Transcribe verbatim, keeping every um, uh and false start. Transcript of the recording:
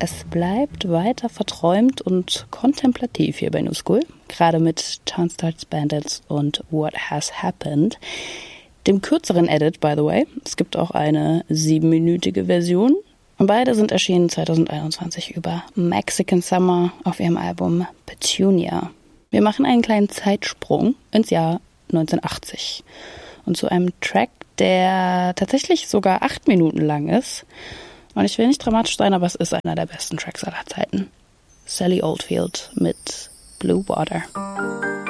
es bleibt weiter verträumt und kontemplativ hier bei New School, gerade mit Turnstiles, Bandits und What Has Happened. Dem kürzeren Edit, by the way. Es gibt auch eine siebenminütige Version. Und beide sind erschienen zwanzig einundzwanzig über Mexican Summer auf ihrem Album Petunia. Wir machen einen kleinen Zeitsprung ins Jahr neunzehnhundertachtzig und zu einem Track, der tatsächlich sogar acht Minuten lang ist. Und ich will nicht dramatisch sein, aber es ist einer der besten Tracks aller Zeiten. Sally Oldfield mit Blue Water.